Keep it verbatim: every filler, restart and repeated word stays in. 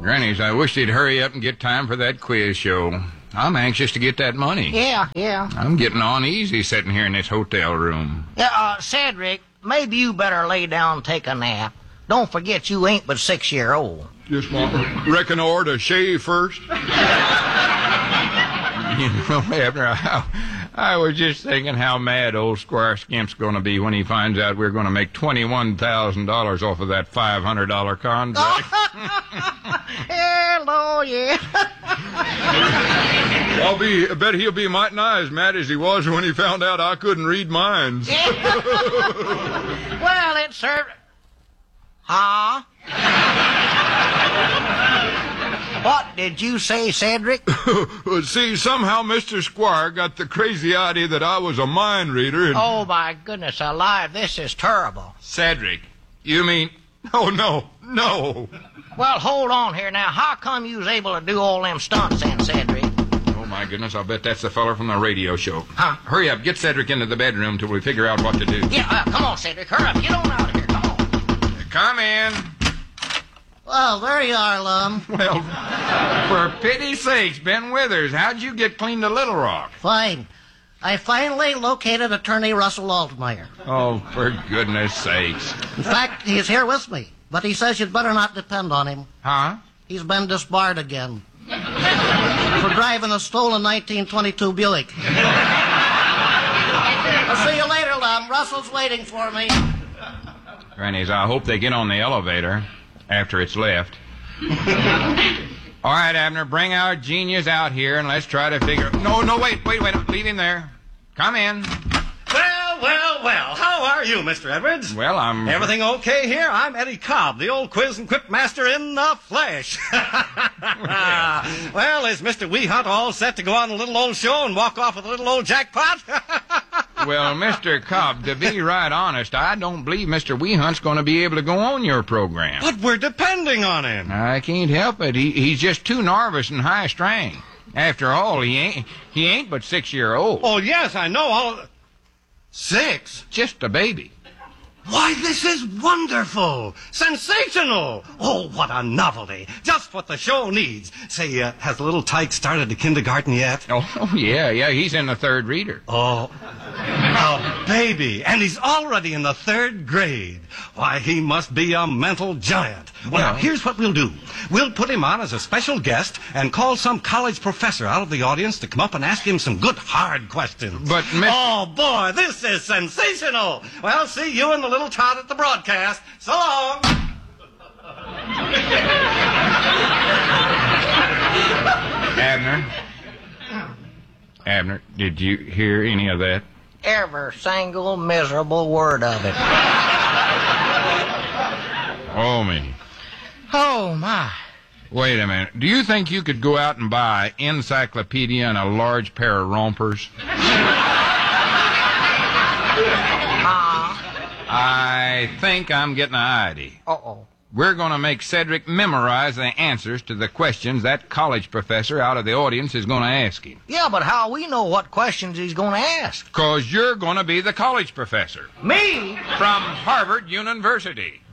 Grannies, I wish they'd hurry up and get time for that quiz show. I'm anxious to get that money. Yeah, yeah. I'm getting on easy sitting here in this hotel room. Yeah, uh, Cedric, maybe you better lay down and take a nap. Don't forget you ain't but six year old. Just reckon I ought to shave first. You know, Abner, I, I was just thinking how mad old Squire Skimp's going to be when he finds out we're going to make twenty-one thousand dollars off of that five hundred dollars contract. Hello, yeah. I'll be, I bet he'll be mighty nigh as mad as he was when he found out I couldn't read minds. Well, it served... Huh? What did you say, Cedric? See, somehow Mister Squire got the crazy idea that I was a mind reader and... Oh, my goodness alive, this is terrible. Cedric, you mean... Oh, no, no. Well, hold on here now. How come you was able to do all them stunts then, Cedric? Oh, my goodness, I'll bet that's the feller from the radio show. Huh? Hurry up, get Cedric into the bedroom till we figure out what to do. Yeah, uh, come on, Cedric, hurry up. Get on out of here, come on. Come in. Well, there you are, Lum. Well, for pity's sakes, Ben Withers, how'd you get clean to Little Rock? Fine. I finally located Attorney Russell Altmeyer. Oh, for goodness sakes. In fact, he's here with me, but he says you'd better not depend on him. Huh? He's been disbarred again for driving a stolen nineteen twenty-two Buick. I'll see you later, Lum. Russell's waiting for me. Grannies, I hope they get on the elevator after it's left. All right, Abner, bring our genius out here and let's try to figure... No, no, wait, wait, wait. Leave him there. Come in. Well, well, well. How are you, Mister Edwards? Well, I'm... Everything okay here? I'm Eddie Cobb, the old quiz and quip master in the flesh. Well, is Mister Weehunt all set to go on a little old show and walk off with a little old jackpot? Well, Mister Cobb, to be right honest, I don't believe Mister Weehunt's going to be able to go on your program. But we're depending on him. I can't help it. He, he's just too nervous and high-strung. After all, he ain't he ain't but six year old. Oh, yes, I know. All... Six? Just a baby. Why, this is wonderful! Sensational! Oh, what a novelty. Just what the show needs. Say, uh, has the little tyke started the kindergarten yet? Oh, oh, yeah, yeah, he's in the third reader. Oh, a baby. And he's already in the third grade. Why, he must be a mental giant. Well, Well- now, here's what we'll do. We'll put him on as a special guest and call some college professor out of the audience to come up and ask him some good, hard questions. But, Mister Oh, boy, this is sensational. Well, see you and the little tot at the broadcast. So long. Abner? Abner, did you hear any of that? Every single miserable word of it. Oh, me. Oh, my. Wait a minute. Do you think you could go out and buy encyclopedia and a large pair of rompers? I think I'm getting an idea. Uh-oh. We're going to make Cedric memorize the answers to the questions that college professor out of the audience is going to ask him. Yeah, but how we know what questions he's going to ask? Because you're going to be the college professor Me? from Harvard University.